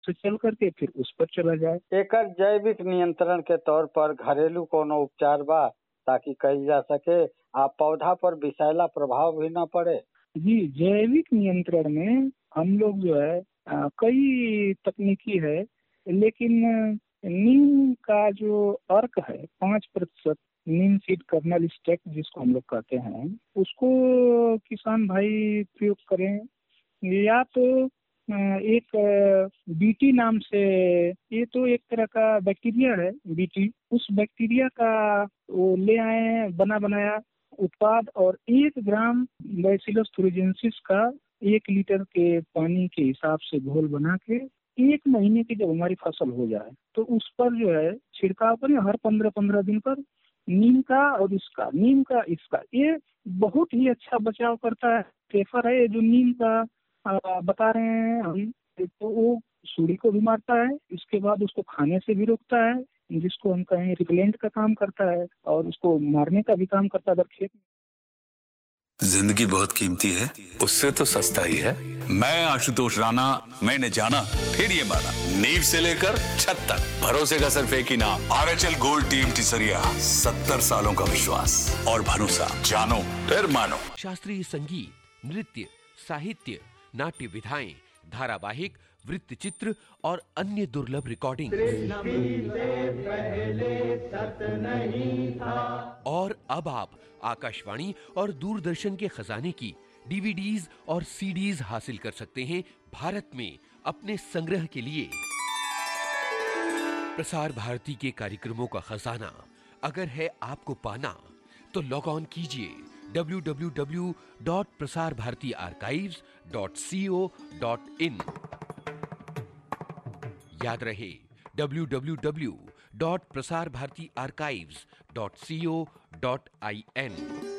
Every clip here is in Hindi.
से चल करके फिर उस पर चला जाए। एकर जैविक नियंत्रण के तौर पर घरेलू कोनो उपचार बा ताकि कही जा सके आ पौधा पर विषैला प्रभाव भी न पड़े? जी, जैविक नियंत्रण में हम लोग जो है कई तकनीकी है, लेकिन नीम का जो अर्क है 5% नीम सीड कर्नल स्टेक जिसको हम लोग कहते हैं, उसको किसान भाई प्रयोग करें, या तो एक बीटी नाम से, ये तो एक तरह का बैक्टीरिया है बीटी, उस बैक्टीरिया का वो ले आए बना बनाया उत्पाद, और 1 ग्राम बैसिलस thuringiensis का 1 लीटर के पानी के हिसाब से घोल बना के 1 महीने की जब हमारी फसल हो जाए तो उस पर जो है छिड़काव करें हर 15-15 दिन पर, नीम का और इसका, नीम का इसका, ये बहुत ही अच्छा बचाव करता है। केफर है जो नीम का बता रहे हैं हम, तो वो सूड़ी को भी मारता है, इसके बाद उसको खाने से भी रोकता है, जिसको हम कहें रिपेलेंट का काम करता है, और उसको मारने का भी काम करता है अगर खेत। जिंदगी बहुत कीमती है, उससे तो सस्ता ही है। मैं आशुतोष राणा, मैंने जाना फिर ये माना, नींव से लेकर छत तक भरोसे का सिर्फ एक ही नाम, आरएचएल गोल्ड टीम टिसरिया। 70 सालों का विश्वास और भरोसा, जानो फिर मानो। शास्त्रीय संगीत, नृत्य, साहित्य, नाट्य विधाएं, धारावाहिक, वृत्त चित्र और अन्य दुर्लभ रिकॉर्डिंग। और अब आप आकाशवाणी और दूरदर्शन के खजाने की डीवीडीज और सीडीज हासिल कर सकते हैं भारत में अपने संग्रह के लिए। प्रसार भारती के कार्यक्रमों का खजाना अगर है आपको पाना, तो लॉग ऑन कीजिए www.prasarbhartiarchives.co.in। याद रहे www.prasarbhartiarchives.co.in।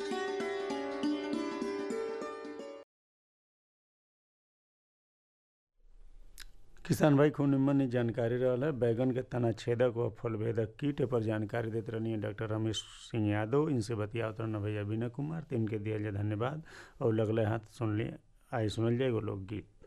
किसान भाई खूब निम्न जानकारी रहा है। बैगन के तना छेदक और फलभेदक कीट पर जानकारी देते रहनी है डॉक्टर रमेश सिंह यादव। इनसे बतियावत रहना भैया विनय कुमार, तो इनके दिया जाए धन्यवाद। और लगले हाथ सुन लिए, आइए सुनल जाए एगो लोकगीत।